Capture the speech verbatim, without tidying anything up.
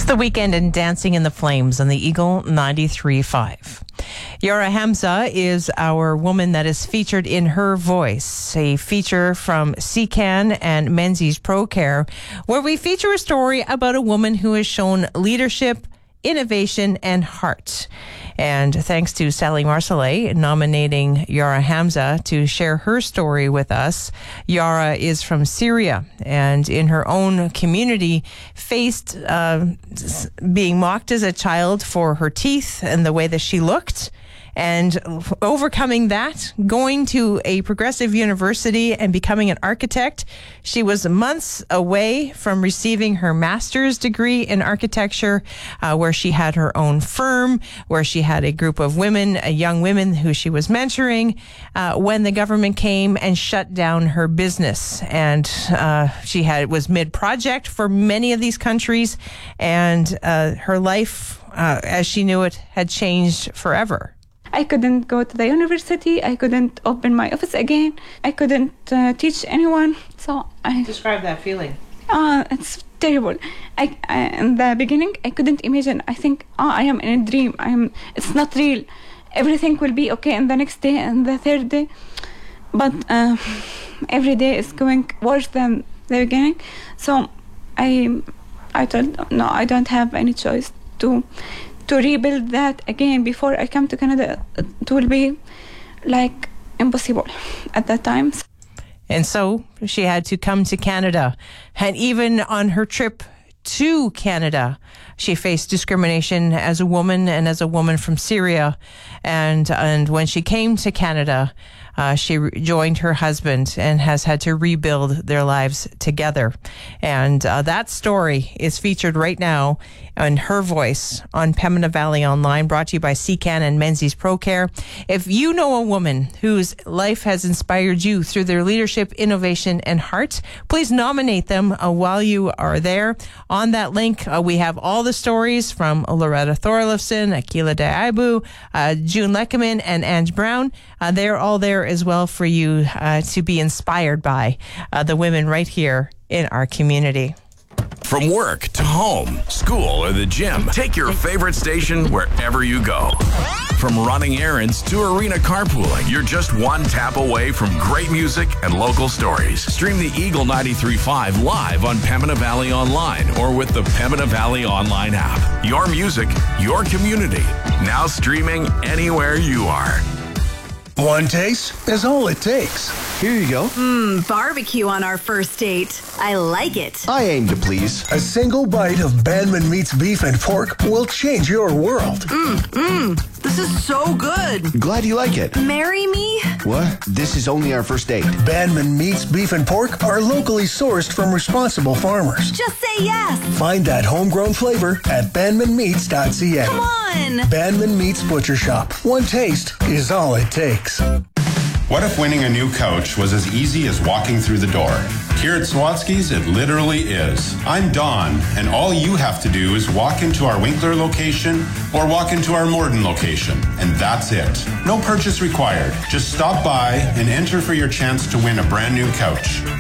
The Weekend and Dancing in the Flames on the Eagle ninety-three point five. Yara Hamza is our woman that is featured in Her Voice, a feature from C CAN and Menzies Pro Care, where we feature a story about a woman who has shown leadership, innovation, and heart. And thanks to Sally Marcellet nominating Yara Hamza to share her story with us. Yara is from Syria and in her own community faced uh, being mocked as a child for her teeth and the way that she looked. And overcoming that, going to a progressive university and becoming an architect. She was months away from receiving her master's degree in architecture, uh, where she had her own firm, where she had a group of women, uh, young women who she was mentoring, uh, when the government came and shut down her business. And uh, she had was mid-project for many of these countries, and uh, her life, uh, as she knew it, had changed forever. I couldn't go to the university. I couldn't open my office again. I couldn't uh, teach anyone. So I describe that feeling. Uh, it's terrible. I, I in the beginning I couldn't imagine. I think, oh, I am in a dream. I am. It's not real. Everything will be okay. And the next day and the third day, but uh, every day is going worse than the beginning. So I, I told no, I don't have any choice to. to rebuild that again before I come to Canada. It will be like impossible at that time. And so she had to come to Canada. And even on her trip to Canada, she faced discrimination as a woman and as a woman from Syria. And, and when she came to Canada, Uh, she re- joined her husband and has had to rebuild their lives together. And uh, that story is featured right now in Her Voice on Pembina Valley Online, brought to you by C CAN and Menzies Pro Care. If you know a woman whose life has inspired you through their leadership, innovation, and heart, please nominate them uh, while you are there. On that link, uh, we have all the stories from Loretta Thorlifson, Akila Daibu, uh, June Leckerman, and Ange Brown. Uh, they're all there as well for you uh, to be inspired by uh, the women right here in our community. From work to home, school, or the gym, take your favorite station wherever you go. From running errands to arena carpooling, you're just one tap away from great music and local stories. Stream the Eagle ninety-three point five live on Pembina Valley Online or with the Pembina Valley Online app. Your music, your community. Now streaming anywhere you are. One taste is all it takes. Here you go. Mmm, barbecue on our first date. I like it. I aim to please. A single bite of Bandman Meats beef and pork will change your world. Mmm, mmm. This is so good. Glad you like it. Marry me? What? This is only our first date. Bandman Meats beef and pork are locally sourced from responsible farmers. Just say yes. Find that homegrown flavor at bandman meats dot c a. Come on. Bandman Meats Butcher Shop. One taste is all it takes. What if winning a new couch was as easy as walking through the door? Here at Swatsky's, it literally is. I'm Don, and all you have to do is walk into our Winkler location or walk into our Morden location, and that's it. No purchase required. Just stop by and enter for your chance to win a brand new couch.